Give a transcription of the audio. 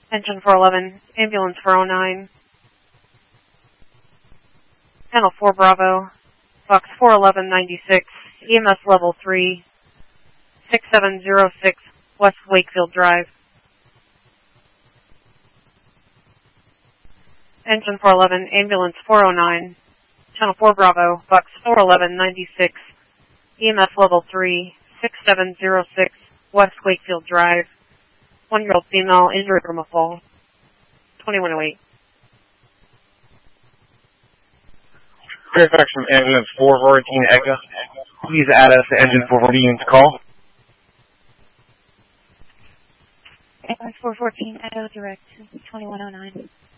Engine 411, ambulance 409. Channel 4 Bravo, Fox 41196, EMS level 3, 6706 West Wakefield Drive. Engine 411, ambulance 409, Channel 4 Bravo, Fox 41196, EMS level 3, 6706 West Wakefield Drive. 1-year-old female injured from a fall. 2108. Fairfax from ambulance 414 Echo. Please add us to engine 414 to call. Ambulance 414 Echo direct 2109.